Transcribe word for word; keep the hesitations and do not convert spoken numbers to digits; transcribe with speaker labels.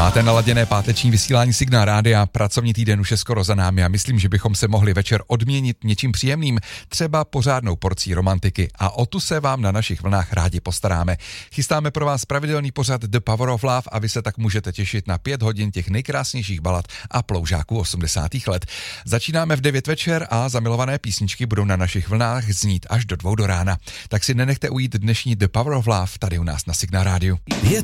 Speaker 1: Máte naladěné páteční vysílání Signál Rádia, pracovní týden už je skoro za námi a myslím, že bychom se mohli večer odměnit něčím příjemným, třeba pořádnou porcí romantiky a o tu se vám na našich vlnách rádi postaráme. Chystáme pro vás pravidelný pořad The Power of Love a vy se tak můžete těšit na pět hodin těch nejkrásnějších balad a ploužáků osmdesátých let. Začínáme v devět večer a zamilované písničky budou na našich vlnách znít až do dvou do rána. Tak si nenechte ujít dnešní The Power of Love tady u nás na Signál Rádiu.